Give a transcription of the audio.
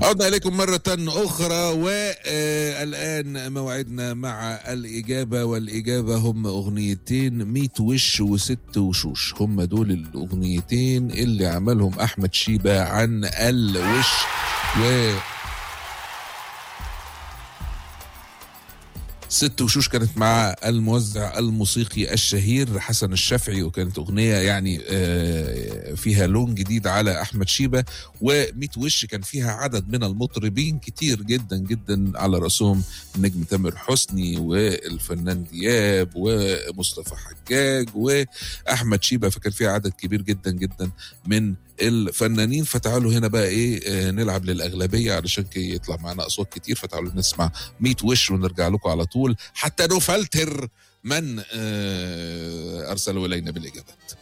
عدنا إليكم مرة أخرى، والآن موعدنا مع الإجابة، والإجابة هم أغنيتين 100 وش وست وشوش. هم دول الأغنيتين اللي عملهم أحمد شيبة عن الوش. ست وشوش كانت مع الموزع الموسيقي الشهير حسن الشافعي، وكانت أغنية يعني فيها لون جديد على أحمد شيبة. و100 وش كان فيها عدد من المطربين كتير جدا جدا، على رأسهم النجم تامر حسني والفنان دياب ومصطفى حجاج وأحمد شيبة، فكان فيها عدد كبير جدا جدا من الفنانين. فتعالوا هنا بقى نلعب للأغلبية علشان يطلع معنا أصوات كتير. فتعالوا نسمع 100 وش ونرجع لكم على طول حتى نفلتر من أرسلوا إلينا بالإجابات.